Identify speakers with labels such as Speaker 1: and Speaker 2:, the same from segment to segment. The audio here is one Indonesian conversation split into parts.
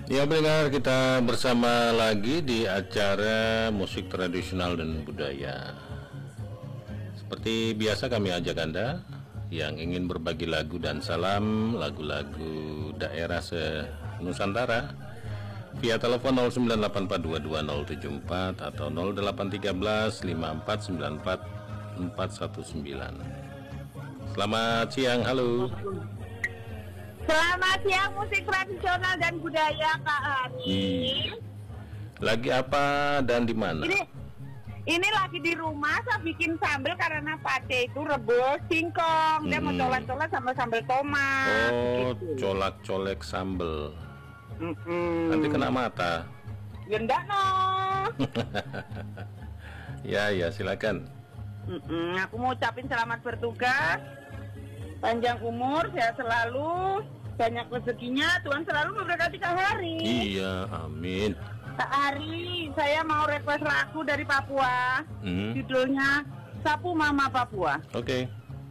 Speaker 1: Ya pendengar, kita bersama lagi di acara musik tradisional dan budaya. Seperti biasa kami ajak Anda yang ingin berbagi lagu dan salam lagu-lagu daerah se-Nusantara via telepon 0984220074 atau 0813549419. Selamat siang, halo.
Speaker 2: Selamat siang musik tradisional dan budaya Kak Hari.
Speaker 1: Lagi apa dan di mana?
Speaker 2: Ini lagi di rumah, saya bikin sambal karena Pace itu rebus singkong. Dia mau colak-colak sama sambal tomat.
Speaker 1: Oh,
Speaker 2: gitu.
Speaker 1: colak-colek sambal. Nanti kena mata.
Speaker 2: Gendak no.
Speaker 1: Ya, silakan.
Speaker 2: Aku mau ucapin selamat bertugas, panjang umur, sehat selalu, banyak rezekinya, Tuhan selalu memberkati Kak Hari.
Speaker 1: Iya, amin.
Speaker 2: Kak Hari, saya mau request lagu dari Papua. Judulnya Sapu Mama Papua.
Speaker 1: Oke.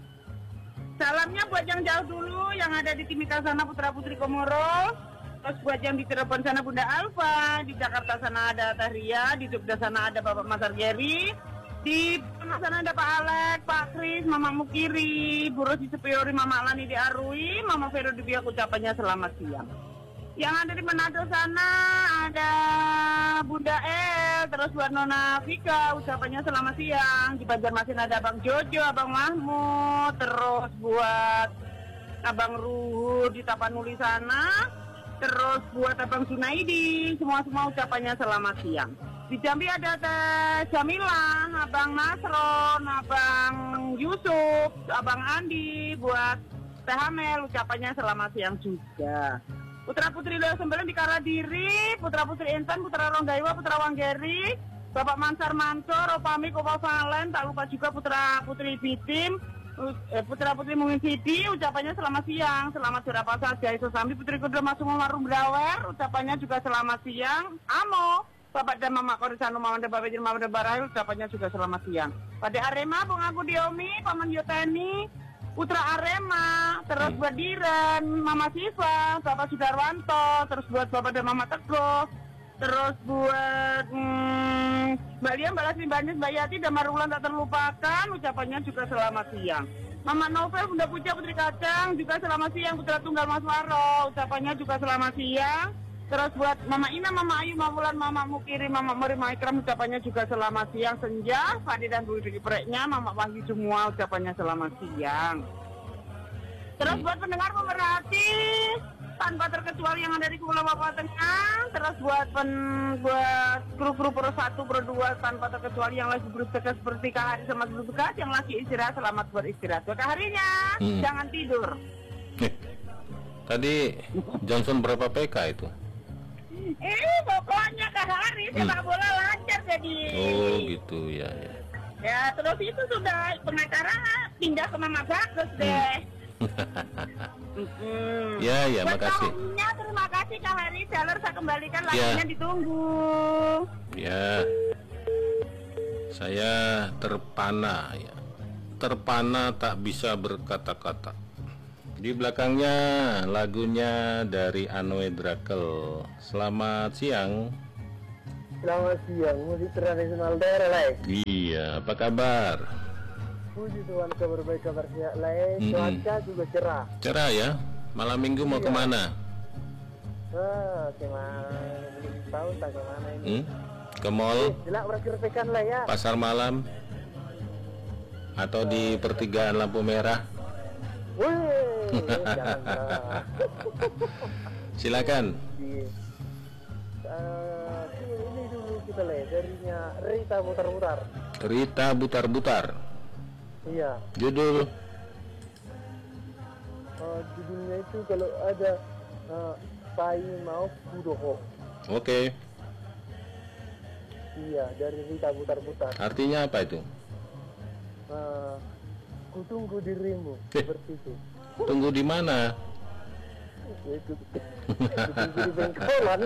Speaker 2: Salamnya buat yang jauh dulu, yang ada di Timika sana Putra Putri Komoro. Terus buat yang di Cirebon sana Bunda Alfa, di Jakarta sana ada Tahria, di Jogja sana ada Bapak Mas Argeri, di sana ada Pak Alek, Pak Kris, Mama Mukiri, Bu Rosi Sepiori, Mama Lani di Arui, Mama Vero di Biak, ucapannya selamat siang. Yang ada di Manado sana ada Bunda El, terus buat Nona Vika, ucapannya selamat siang. Di Banjarmasin ada Abang Jojo, Abang Mahmud, terus buat Abang Ruhur di Tapanuli sana, terus buat Abang Sunaidi, semua ucapannya selamat siang. Di Jambi ada Teh Jamila, Abang Nasron, Abang Yusuf, Abang Andi, buat Teh Hamel, ucapannya selamat siang juga. Putra Putri Loyo Sembilan di Karadiri, Putra Putri Intan, Putra Ronggaiwa, Putra Wanggeri, Bapak Mansar Mansor, Opamik, Opa Valen, tak lupa juga Putra Putri Bitim, Putra Putri Mungisidi, ucapannya selamat siang. Selamat berapa saja Iso Sambi, Putri Kudu Masumo Marum Brawer, ucapannya juga selamat siang. Amo, Bapak dan Mama Korisano, Mama dan Bapak Jin, Mama dan Barahil, ucapannya juga selamat siang. Pada Arema, Bung Aku Diomi, Paman Yoteni, Putra Arema, terus buat Diren, Mama Siva, Bapak Sudarwanto, terus buat Bapak dan Mama Teguh, terus buat Mbak Lia, Mbak Lasmi Banyak, Mbak Yati, dan Marulan tak terlupakan, ucapannya juga selamat siang. Mama Novel, Bunda Puja, Putri Kacang, juga selamat siang. Putra Tunggal Mas Waro, ucapannya juga selamat siang. Terus buat Mama Ina, Mama Ayu, Mama Wulan, Mama Mukiri, Mama Mori, Mama Ikram, ucapannya juga selamat siang. Senja, Fadi dan Bu Diki Preknya, Mama Wahyu semua, ucapannya selamat siang. Terus buat pendengar pemerhati tanpa terkecuali yang ada di Kepulauan Papua Tengah. Terus buat kru-kru Pro 1, Pro 2 tanpa terkecuali yang lagi berusaha seperti Kak Hari sama bertugas, yang lagi istirahat, selamat beristirahat. Buat Kak Harinya, jangan tidur.
Speaker 1: Tadi Johnson berapa PK itu?
Speaker 2: Pokoknya Kak Hari sepak bola lancar jadi.
Speaker 1: Oh gitu ya.
Speaker 2: Ya terus itu sudah pengacara pindah ke Mama Bagus deh.
Speaker 1: Ya makasih.
Speaker 2: Terima kasih Kak Hari. Jalur saya kembalikan lagunya ditunggu.
Speaker 1: Ya. Saya terpana ya. Terpana tak bisa berkata-kata. Di belakangnya lagunya dari Anoe Drakel. Selamat siang.
Speaker 3: Selamat siang, musik tradisional daerah lain.
Speaker 1: Iya, apa kabar?
Speaker 3: Puji Tuhan, kabar baik, kabar sehat lain. Cuaca juga cerah.
Speaker 1: Cerah ya. Malam minggu mau kemana?
Speaker 3: Kemana? Belum tahu tak kemana ini.
Speaker 1: Ke mall?
Speaker 3: Jelak berakhir pekan lah ya.
Speaker 1: Pasar malam? Atau di pertigaan lampu merah?
Speaker 3: Wih, jangan.
Speaker 1: Silakan.
Speaker 3: Ini dulu kita lihat darinya Rita Butar-Butar.
Speaker 1: Rita Butar-Butar.
Speaker 3: Iya.
Speaker 1: Judul?
Speaker 3: Judulnya itu kalau ada Pai Mau Kudoho.
Speaker 1: Oke.
Speaker 3: Iya, dari Rita Butar-Butar.
Speaker 1: Artinya apa itu?
Speaker 3: Kutunggu dirimu seperti itu.
Speaker 1: Tunggu di mana?
Speaker 3: Itu tunggu di bengkolan.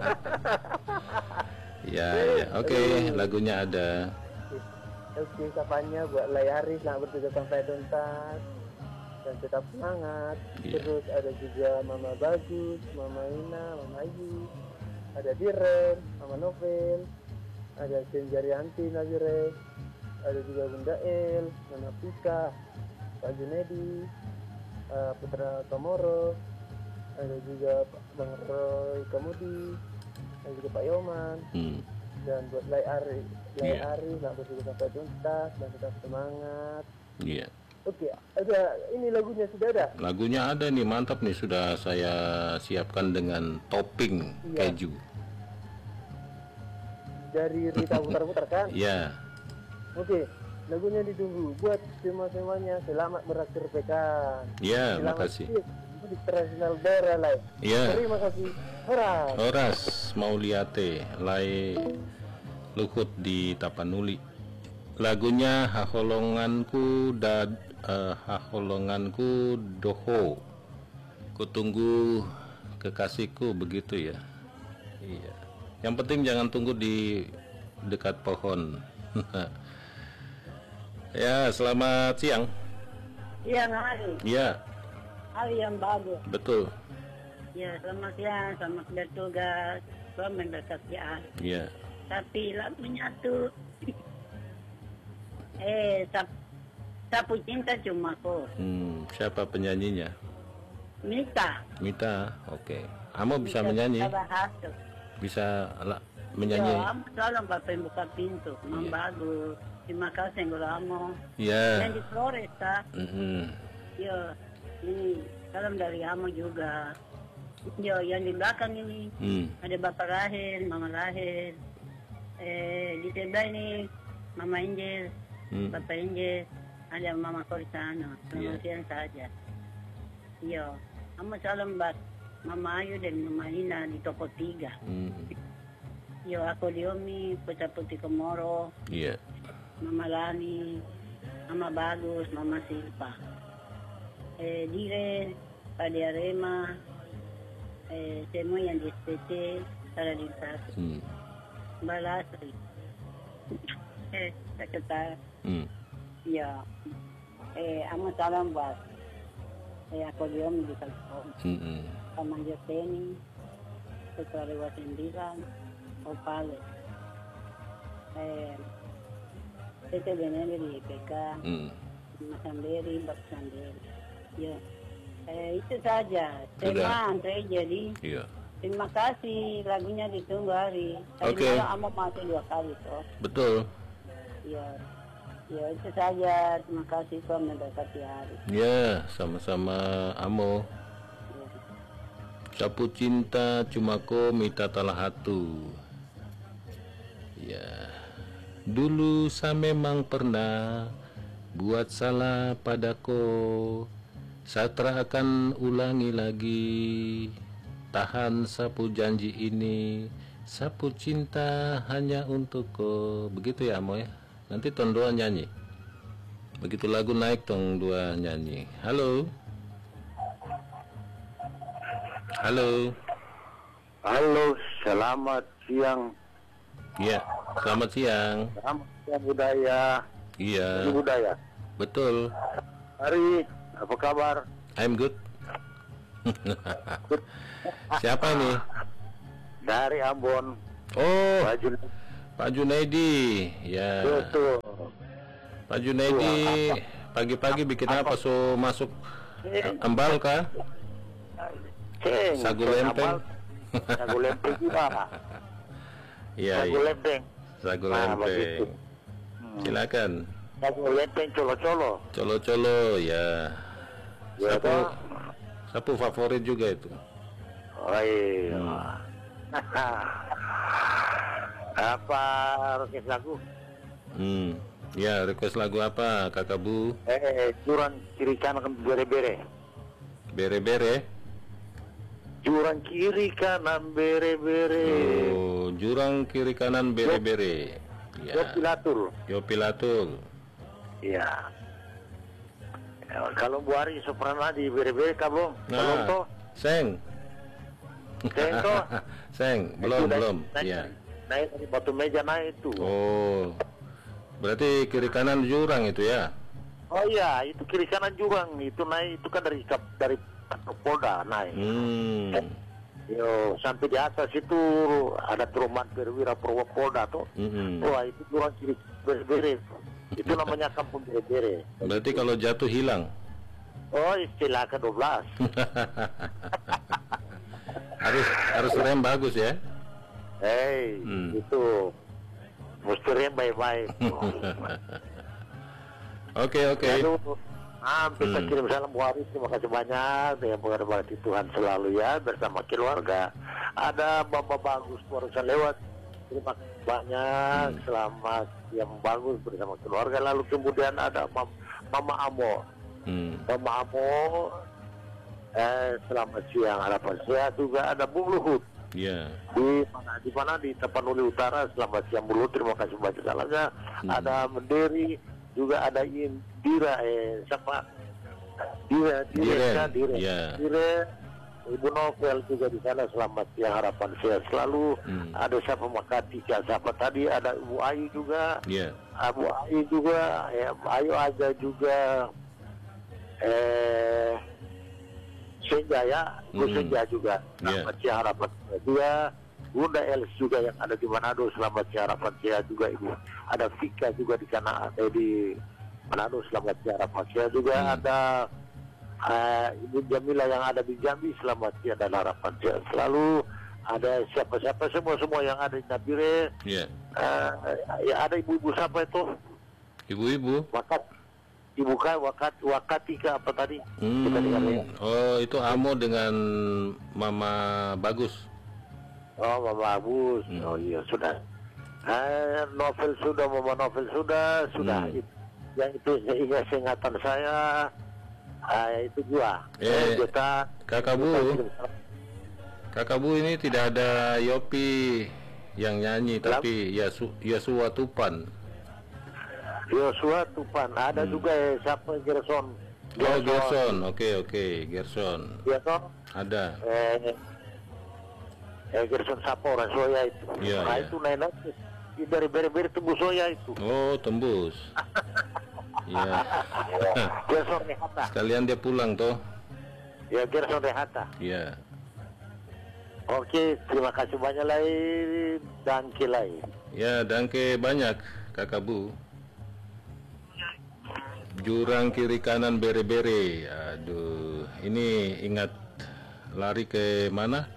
Speaker 1: Ya, oke, lagunya ada.
Speaker 3: Oke, sapanya buat layari selamat bertugas sampai tuntas. dan tetap semangat.
Speaker 1: Iya.
Speaker 3: Terus ada juga Mama Bagus, Mama Ina, Mama Ayu, ada Diren, Mama Novel, ada Senjarianti Nazire, ada juga Bunda El, Nana Pika, Pak Junedi, Putra Komoro, ada juga Bang Roy Kamudi, ada juga Pak Yoman, dan buat Lai Ari, nggak berhenti sampai tuntas dan tetap semangat.
Speaker 1: Iya.
Speaker 3: Oke, ada ini lagunya sudah ada.
Speaker 1: Lagunya ada nih, mantap nih, sudah saya siapkan dengan topping keju.
Speaker 3: Dari Rita putar-putar kan?
Speaker 1: Iya.
Speaker 3: Oke, lagunya ditunggu. Buat semuanya selamat berakhir pekan.
Speaker 1: Iya,
Speaker 3: Selamat
Speaker 1: makasih.
Speaker 3: di tradisional daerah lain.
Speaker 1: Iya.
Speaker 3: Terima kasih. Horas.
Speaker 1: Horas Mauliate Lai Luhut di Tapanuli. Lagunya Haholonganku Haholonganku Doho. Kutunggu kekasihku, begitu ya. Iya. Yang penting jangan tunggu di dekat pohon. Ya, selamat siang.
Speaker 2: Iya, hari.
Speaker 1: Iya,
Speaker 2: Hari yang bagus.
Speaker 1: betul.
Speaker 2: Ya, selamat siang, selamat bertugas. Selamat berkasihan.
Speaker 1: Iya.
Speaker 2: Tapi lagunya tuh Sapu Cinta Cumaku.
Speaker 1: Siapa penyanyinya?
Speaker 2: Mita.
Speaker 1: Mita. Oke. Amo bisa menyanyi?
Speaker 2: Bahasa.
Speaker 1: Bisa menyanyi?
Speaker 2: Ya, kamu tolong Bapak buka pintu. Memang bagus. Terima kasih Nguramo.
Speaker 1: Iya.
Speaker 2: Yang di Flores, tak?
Speaker 1: Mm-mm.
Speaker 2: Yo, ini salam dari Amo juga. Yo, yang di belakang ini ada Bapak Rahel, Mama Rahel. Di sebelah ini Mama Angel, Bapak Angel, ada Mama Korisano. Selamat siang saja. Yo, Amo salam buat Mama Ayu dan Mama Ina di toko 3. Yo, aku Diomi, Putra Putri Komoro.
Speaker 1: Iya.
Speaker 2: Mama Lani, Mama Bagus, Mama Silpa, Dire, Pak Diarema, semua yang di SPC, para lintas, Mbak Lasri, sekitar, ya, amat salam buat, aku Diom di Kalpon, Paman Joseni, Putra Dewa 9, Opale, Itu benar di IPK, Mas Sanderi, Bak Sanderi. Ya, itu saja. Terima jadi.
Speaker 1: Iya.
Speaker 2: Terima kasih, lagunya ditunggu hari. Tadi malam Amo masih 2 kali toh.
Speaker 1: Betul.
Speaker 2: Ya, ya itu saja. Terima kasih Tuhan memberkati hari.
Speaker 1: Ya, sama-sama Amo.
Speaker 2: Ya.
Speaker 1: Sapu Cinta Cumaku Mita Talahatu. Ya. Dulu saya memang pernah buat salah padaku. Saya tak akan ulangi lagi. Tahan sapu janji ini. Sapu cinta hanya untukku. Begitu ya Amo ya. Nanti Ton 2 nyanyi. Begitu lagu naik Ton 2 nyanyi. Halo. Halo.
Speaker 4: Halo, selamat siang.
Speaker 1: Iya, selamat siang.
Speaker 4: Selamat siang budaya.
Speaker 1: Iya.
Speaker 4: Ini budaya.
Speaker 1: Betul.
Speaker 4: Hari, apa kabar?
Speaker 1: I'm good. Siapa nih?
Speaker 4: Dari Ambon.
Speaker 1: Oh,
Speaker 4: Baju.
Speaker 1: Pak Junaidi. Ya.
Speaker 4: Betul.
Speaker 1: Pak Junaidi pagi-pagi bikin apa? So masuk embal kah? Sagu lempeng.
Speaker 4: Sagu lempeng gimana?
Speaker 1: Iya.
Speaker 4: Sagu lempeng.
Speaker 1: Sagu
Speaker 4: Nah,
Speaker 1: lempeng.
Speaker 4: begitu.
Speaker 1: Silakan.
Speaker 4: Sagu lempeng colo-colo.
Speaker 1: Colo-colo ya.
Speaker 4: Ya,
Speaker 1: Sapu,
Speaker 4: toh?
Speaker 1: sapu favorit juga itu.
Speaker 4: Oh iya. Apa request lagu?
Speaker 1: Ya, request lagu apa, Kakak Bu?
Speaker 4: Jurang kiri kanan bere-bere.
Speaker 1: Bere-bere.
Speaker 4: Jurang kiri kanan bere-bere.
Speaker 1: Oh, jurang kiri kanan bere-bere. Ya.
Speaker 4: Yopilatul.
Speaker 1: Yopilatul.
Speaker 4: Iya. Kalau Bu Ari pernah di bere-bere kabung? Belum toh?
Speaker 1: Seng.
Speaker 4: Seng toh?
Speaker 1: Seng,
Speaker 4: Itu
Speaker 1: belum.
Speaker 4: naik,
Speaker 1: Ya.
Speaker 4: naik dari batu meja naik itu.
Speaker 1: Oh. Berarti kiri kanan jurang itu ya?
Speaker 4: Oh iya, itu kiri kanan jurang itu naik, itu kan dari Polda naik. Yo, sampai di atas itu ada Perumahan Perwira Polda tuh. Wah, itu jurang kiri bere-bere. Itu namanya kampung bere-bere.
Speaker 1: Berarti kalau jatuh hilang.
Speaker 4: Oh, istilah ke-12.
Speaker 1: harus rem bagus ya.
Speaker 4: Itu mesti rem baik-baik.
Speaker 1: Oke.
Speaker 4: Lalu, kita kirim salam Bu Haris, terima kasih banyak. Dengan berkati Tuhan selalu ya, bersama keluarga. Ada Bapak Bagus barusan lewat. Terima kasih banyak, selamat yang bagus bersama keluarga. Lalu kemudian ada Mama Amo. Mama Amo, selamat siang, harapan sehat. Juga ada Bung Luhut. Di mana di Tapanuli Utara, selamat siang Bu Luhut, terima kasih banyak salahnya. Ada Menderi, juga ada Indira, siapa? Dire, Ibu Novel juga di sana, selamat siang, harapan sehat selalu. Ada siapa Makatika, siapa tadi, ada Ibu Ayu juga. Ibu Ayu juga, Ayu aja juga. Senja ya, Bu Senja juga. Selamat siang, harapan sehat juga. Bunda Els juga yang ada di Manado, selamat siang, harapan sehat juga Ibu. Ada Vika juga di sana, di Manado, selamat siang, harapan sehat juga. Ada Ibu Jamila yang ada di Jambi, selamat siang dan harapan sehat selalu. Ada siapa-siapa semua yang ada di Nabire. Ya ada ibu-ibu siapa itu?
Speaker 1: Ibu-ibu.
Speaker 4: Wakatika apa tadi?
Speaker 1: Oh, itu Amo dengan Mama Bagus.
Speaker 4: Oh, Mama Bagus. Oh iya, sudah. Novel sudah, Mama Novel sudah. Yang itu ingatan saya. Itu gua.
Speaker 1: Kakak Bu ini tidak ada Yopi yang nyanyi, tapi Yosua Tupan.
Speaker 4: Yosua Tupan, ada juga siapa Gerson.
Speaker 1: Oh, Gerson, oke, Gerson.
Speaker 4: Gerson?
Speaker 1: Ada.
Speaker 4: Gerson siapa orang Soya itu? Itu naik dari beri-beri tembus Soya itu.
Speaker 1: Oh, tembus. Iya.
Speaker 4: Gerson Rehata.
Speaker 1: Sekalian dia pulang toh.
Speaker 4: Ya, Gerson Rehata.
Speaker 1: Iya.
Speaker 4: Oke, terima kasih banyak lagi, danke lagi.
Speaker 1: Ya, danke banyak Kakak Bu. Jurang kiri kanan bere-bere. Aduh, ini ingat lari ke mana?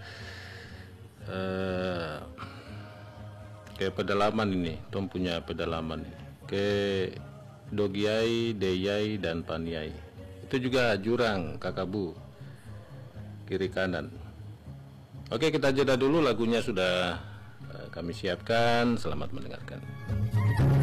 Speaker 1: Ke pedalaman ini, Tom punya pedalaman ini. Ke Dogiai, Deyai, dan Paniai. Itu juga jurang Kakak Bu, kiri kanan. Oke, kita jeda dulu, lagunya sudah kami siapkan. Selamat mendengarkan.